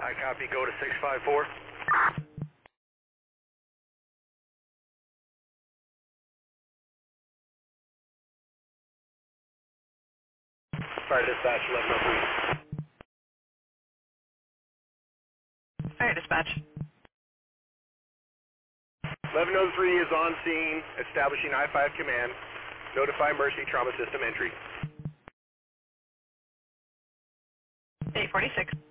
I copy, go to 654. Sorry, dispatch, 1103. Alright, dispatch. 1103 is on scene, establishing I-5 command. Notify Mercy trauma system entry. 846.